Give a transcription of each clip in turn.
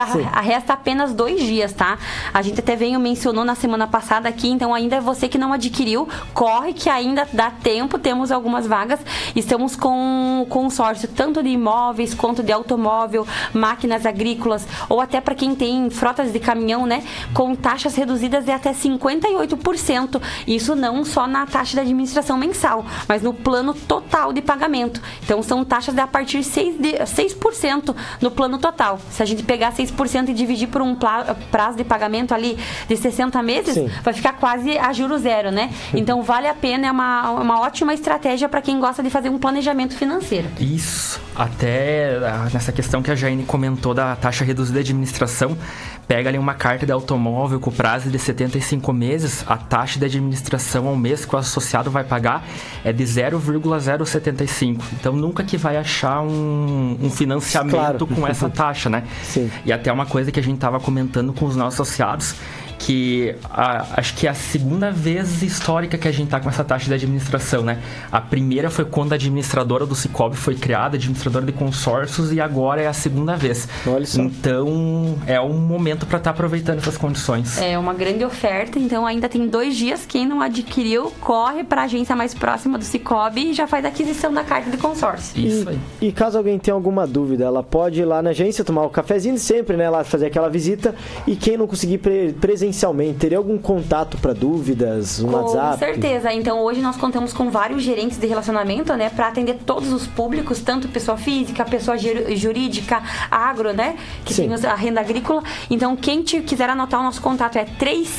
Resta apenas 2 dias, tá? A gente até mencionou na semana passada aqui, então ainda é você que não adquiriu, corre que ainda dá tempo, temos algumas vagas. Estamos com consórcio tanto de imóveis quanto de automóvel, máquinas agrícolas, ou até para quem tem frotas de caminhão, né? Com taxas reduzidas de até 58%. Isso não só na taxa de administração mensal, mas no plano total de pagamento. Então são taxas de a partir de 6% no plano total. Se a gente pegar 6% e dividir por um prazo de pagamento ali de 60 meses, sim, vai ficar quase a juro zero, né? Então vale a pena, é uma ótima estratégia para quem gosta de fazer um planejamento financeiro. Isso, até nessa questão que a Jane comentou da taxa reduzida de administração, pega ali uma carta de automóvel com prazo de 75 meses, a taxa de administração ao mês que o associado vai pagar é de 0,075. Então nunca que vai achar um financiamento, claro, com essa taxa, né? Sim. E até uma coisa que a gente estava comentando com os nossos associados, que acho que é a segunda vez histórica que a gente está com essa taxa de administração, né? A primeira foi quando a administradora do Sicoob foi criada, administradora de consórcios, e agora é a segunda vez. Olha só. Então, é um momento para estar aproveitando essas condições. É uma grande oferta, então ainda tem 2 dias. Quem não adquiriu, corre para a agência mais próxima do Sicoob e já faz a aquisição da carta de consórcio. Isso aí. E caso alguém tenha alguma dúvida, ela pode ir lá na agência, tomar um cafezinho sempre, né? Lá fazer aquela visita. E quem não conseguir presencialmente, teria algum contato para dúvidas, WhatsApp? Com certeza. Então hoje nós contamos com vários gerentes de relacionamento, né, para atender todos os públicos, tanto pessoa física, pessoa jurídica, agro, né, que sim, tem a renda agrícola. Então quem quiser anotar, o nosso contato é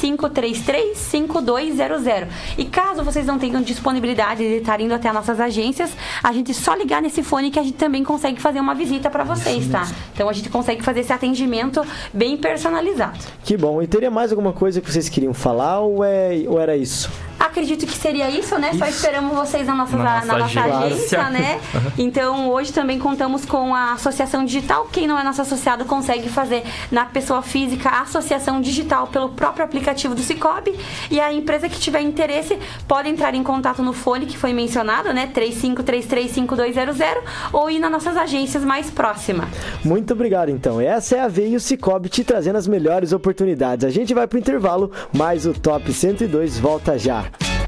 3533-5200. E caso vocês não tenham disponibilidade de estar indo até as nossas agências, a gente só ligar nesse fone que a gente também consegue fazer uma visita para vocês, tá? Então a gente consegue fazer esse atendimento bem personalizado. Que bom. E teria mais alguma coisa que vocês queriam falar ou era isso? Acredito que seria isso, né? Isso. Só esperamos vocês na nossa agência, né? Então, hoje também contamos com a Associação Digital. Quem não é nosso associado consegue fazer na pessoa física a associação digital pelo próprio aplicativo do Sicoob. E a empresa que tiver interesse pode entrar em contato no fone que foi mencionado, né? 3533-5200, ou ir nas nossas agências mais próximas. Muito obrigado, então. Essa é a Veio Sicoob te trazendo as melhores oportunidades. A gente vai pro intervalo, mas o Top 102 volta já.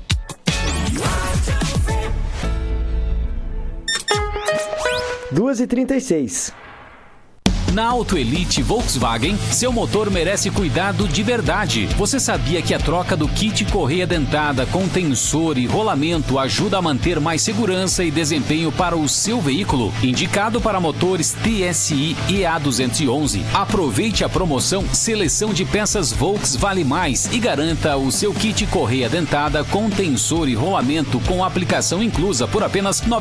2h36. Na Auto Elite Volkswagen, seu motor merece cuidado de verdade. Você sabia que a troca do kit correia dentada com tensor e rolamento ajuda a manter mais segurança e desempenho para o seu veículo? Indicado para motores TSI EA211. Aproveite a promoção Seleção de Peças Volks Vale Mais e garanta o seu kit correia dentada com tensor e rolamento com aplicação inclusa por apenas R$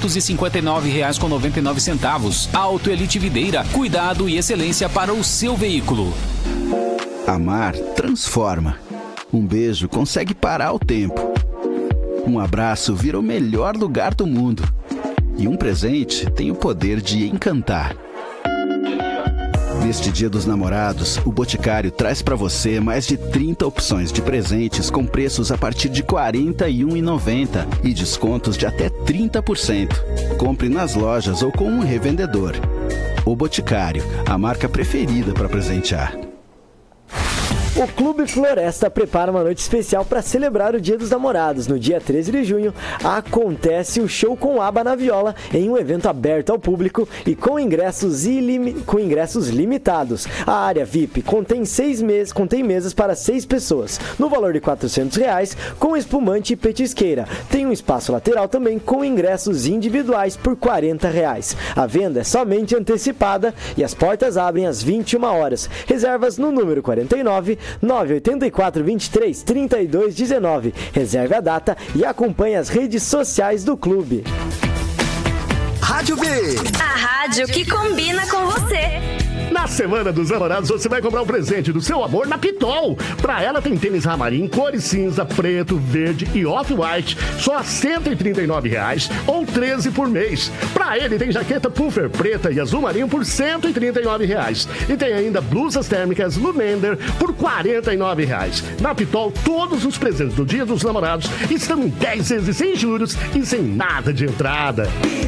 959,99. Auto Elite Videira, cuidado e excelência para o seu veículo. Amar transforma. Um beijo consegue parar o tempo. Um abraço vira o melhor lugar do mundo. E um presente tem o poder de encantar. Neste Dia dos Namorados, o Boticário traz para você mais de 30 opções de presentes com preços a partir de R$ 41,90 e descontos de até 30%. Compre nas lojas ou com um revendedor. O Boticário, a marca preferida para presentear. O Clube Floresta prepara uma noite especial para celebrar o Dia dos Namorados. No dia 13 de junho, acontece o Show com ABBA na Viola, em um evento aberto ao público e com ingressos limitados. A área VIP contém mesas para 6 pessoas, no valor de R$ 400, com espumante e petisqueira. Tem um espaço lateral também com ingressos individuais por R$ 40. A venda é somente antecipada e as portas abrem às 21 horas. Reservas no número 49 984 23 32 19. Reserve a data e acompanhe as redes sociais do clube. Rádio V. A rádio que combina com você. Na Semana dos Namorados, você vai comprar um presente do seu amor na Pitol. Pra ela tem tênis Ramarim, cores cinza, preto, verde e off-white, só R$ 139 ou 13 por mês. Pra ele tem jaqueta puffer preta e azul marinho por R$ 139. E tem ainda blusas térmicas Lumender por R$ 49. Na Pitol, todos os presentes do Dia dos Namorados estão em 10 vezes sem juros e sem nada de entrada.